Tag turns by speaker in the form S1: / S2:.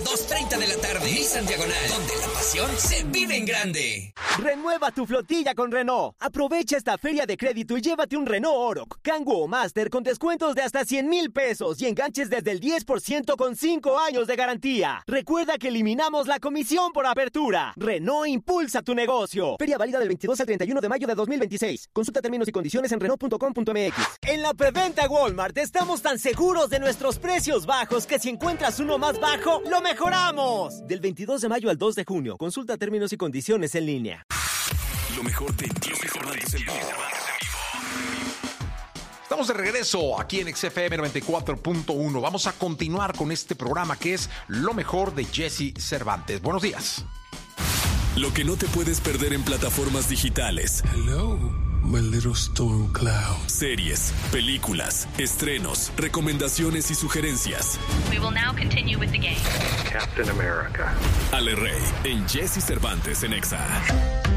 S1: 2:30 de la tarde. Nissan Diagonal, donde la pasión se vive en grande.
S2: Renueva tu flotilla con Renault. Aprovecha esta feria de crédito y llévate un Renault Oroch, Kangoo o Master con descuentos de hasta 100,000 pesos y enganches desde el 10% con 5 años de garantía. Recuerda que eliminamos la comisión por apertura. Renault impulsa tu negocio. Feria válida del 22 al 31 de mayo de 2026. Consulta términos y condiciones en Renault.com.mx. En la preventa Walmart estamos tan seguros de nuestros precios bajos que si encuentras uno más bajo, ¡lo mejoramos! Del 22 de mayo al 2 de junio. Consulta términos y condiciones en línea.
S3: Lo mejor de Jesse Cervantes en vivo. Estamos de regreso aquí en XFM 94.1. Vamos a continuar con este programa que es Lo mejor de Jesse Cervantes. Buenos días.
S4: Lo que no te puedes perder en plataformas digitales.
S5: Hello, my little storm cloud.
S4: Series, películas, estrenos, recomendaciones y sugerencias.
S6: We will now continue with the game.
S7: Captain America.
S4: Ale Rey en Jesse Cervantes en Exa.